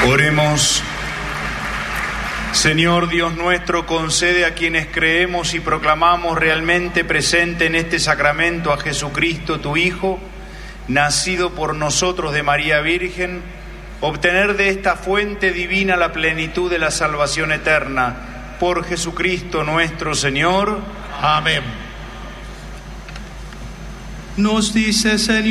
Oremos. Señor Dios nuestro, concede a quienes creemos y proclamamos realmente presente en este sacramento a Jesucristo, tu Hijo, nacido por nosotros de María Virgen, obtener de esta fuente divina la plenitud de la salvación eterna. Por Jesucristo nuestro Señor. Amén. Nos dice, Señor,